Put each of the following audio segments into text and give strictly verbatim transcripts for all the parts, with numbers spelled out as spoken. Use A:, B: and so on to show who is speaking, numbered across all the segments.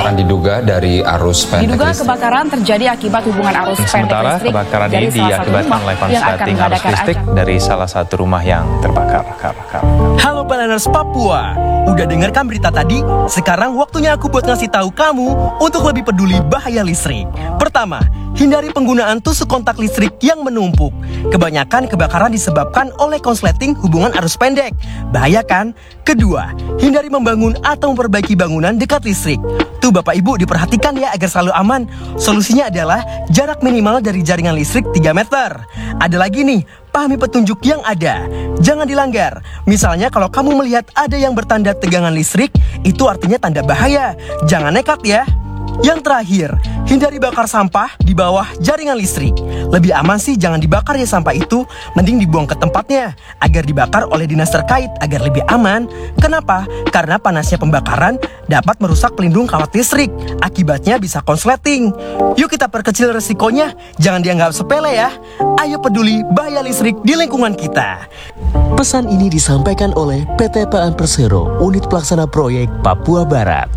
A: Kebakaran diduga dari arus pendek
B: Diduga
A: listrik.
B: kebakaran terjadi akibat hubungan arus pendek
C: Sementara
B: listrik
C: kebakaran
B: dari
C: ini
B: salah satu
C: diakibatkan
B: rumah
C: oleh
B: yang akan
C: korsleting arus
B: mengadakan
C: listrik
B: acara.
C: dari salah satu rumah yang terbakar.
D: Halo Planers Papua, udah dengarkan berita tadi? Sekarang waktunya aku buat ngasih tahu kamu untuk lebih peduli bahaya listrik. Pertama, hindari penggunaan tusuk kontak listrik yang menumpuk. Kebanyakan kebakaran disebabkan oleh konsleting hubungan arus pendek. Bahaya kan? Kedua, hindari membangun atau memperbaiki bangunan dekat listrik. Tuh Bapak Ibu diperhatikan ya agar selalu aman. Solusinya adalah jarak minimal dari jaringan listrik tiga meter. Ada lagi nih, pahami petunjuk yang ada. Jangan dilanggar. Misalnya kalau kamu melihat ada yang bertanda tegangan listrik, itu artinya tanda bahaya. Jangan nekat ya. Yang terakhir, hindari bakar sampah di bawah jaringan listrik. Lebih aman sih jangan dibakar ya sampah itu, mending dibuang ke tempatnya agar dibakar oleh dinas terkait agar lebih aman. Kenapa? Karena panasnya pembakaran dapat merusak pelindung kawat listrik. Akibatnya bisa konsleting. Yuk kita perkecil resikonya, jangan dianggap sepele ya. Ayo peduli bahaya listrik di lingkungan kita.
E: Pesan ini disampaikan oleh P T P A N Persero, Unit Pelaksana Proyek Papua Barat.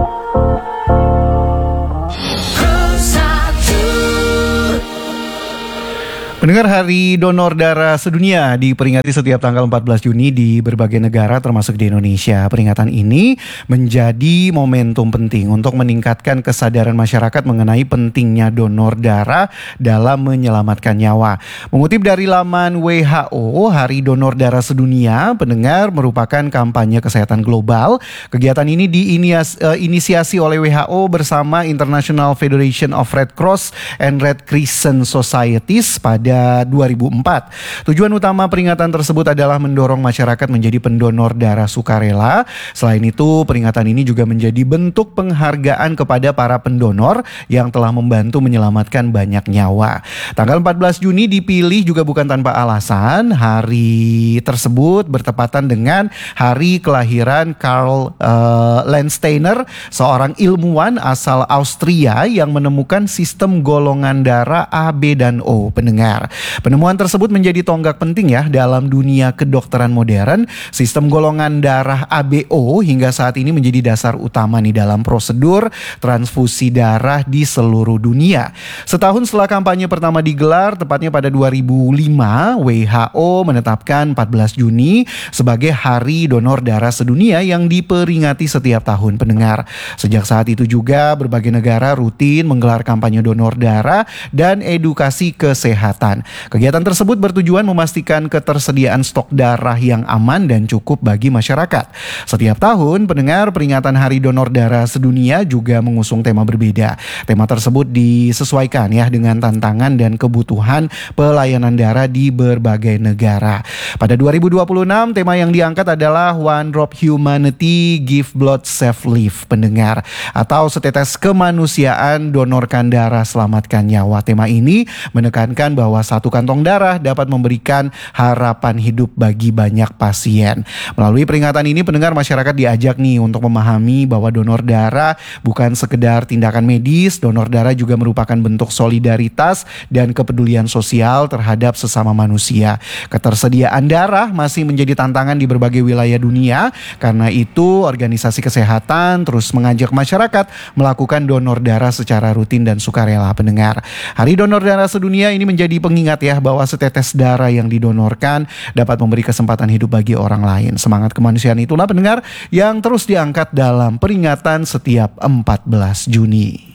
F: Pendengar, Hari Donor Darah Sedunia diperingati setiap tanggal empat belas Juni di berbagai negara termasuk di Indonesia. Peringatan ini menjadi momentum penting untuk meningkatkan kesadaran masyarakat mengenai pentingnya donor darah dalam menyelamatkan nyawa. Mengutip dari laman W H O, Hari Donor Darah Sedunia, pendengar, merupakan kampanye kesehatan global. Kegiatan ini diinisiasi oleh W H O bersama International Federation of Red Cross and Red Crescent Societies pada dua ribu empat. Tujuan utama peringatan tersebut adalah mendorong masyarakat menjadi pendonor darah sukarela. Selain itu, peringatan ini juga menjadi bentuk penghargaan kepada para pendonor yang telah membantu menyelamatkan banyak nyawa. Tanggal empat belas Juni dipilih juga bukan tanpa alasan. Hari tersebut bertepatan dengan hari kelahiran Karl uh, Landsteiner, seorang ilmuwan asal Austria yang menemukan sistem golongan darah A, B, dan O. Pendengar, penemuan tersebut menjadi tonggak penting ya dalam dunia kedokteran modern. Sistem golongan darah A B O hingga saat ini menjadi dasar utama nih dalam prosedur transfusi darah di seluruh dunia. Setahun setelah kampanye pertama digelar, tepatnya pada dua ribu lima, W H O menetapkan empat belas Juni sebagai Hari Donor Darah Sedunia yang diperingati setiap tahun. Pendengar, sejak saat itu juga berbagai negara rutin menggelar kampanye donor darah dan edukasi kesehatan. Kegiatan tersebut bertujuan memastikan ketersediaan stok darah yang aman dan cukup bagi masyarakat. Setiap tahun, pendengar, peringatan Hari Donor Darah Sedunia juga mengusung tema berbeda. Tema tersebut disesuaikan ya dengan tantangan dan kebutuhan pelayanan darah di berbagai negara. Pada dua ribu dua puluh enam, tema yang diangkat adalah One Drop Humanity, Give Blood, Save Life, pendengar, atau setetes kemanusiaan, donorkan darah, selamatkan nyawa. Tema ini menekankan bahwa satu kantong darah dapat memberikan harapan hidup bagi banyak pasien. Melalui peringatan ini, pendengar, masyarakat diajak nih untuk memahami bahwa donor darah bukan sekedar tindakan medis. Donor darah juga merupakan bentuk solidaritas dan kepedulian sosial terhadap sesama manusia. Ketersediaan darah masih menjadi tantangan di berbagai wilayah dunia. Karena itu, organisasi kesehatan terus mengajak masyarakat melakukan donor darah secara rutin dan sukarela. Pendengar, Hari Donor Darah Sedunia ini menjadi pengingat ya bahwa setetes darah yang didonorkan dapat memberi kesempatan hidup bagi orang lain. Semangat kemanusiaan itulah, pendengar, yang terus diangkat dalam peringatan setiap empat belas Juni.